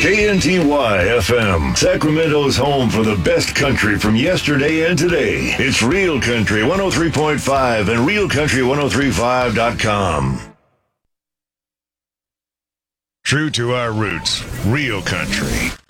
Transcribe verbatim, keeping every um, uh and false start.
K N T Y F M, Sacramento's home for the best country from yesterday and today. It's Real Country one oh three point five and real country ten thirty-five dot com. True to our roots, Real Country.